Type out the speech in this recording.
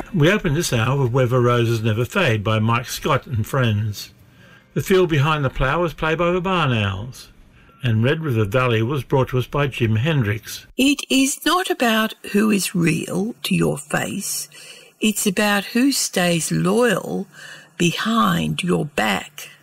We opened this hour with Whether Roses Never Fade by Mike Scott and Friends. The Field Behind the Plough was played by the Barn Owls. And Red River Valley was brought to us by Jim Hendrix. It is not about who is real to your face. It's about who stays loyal behind your back.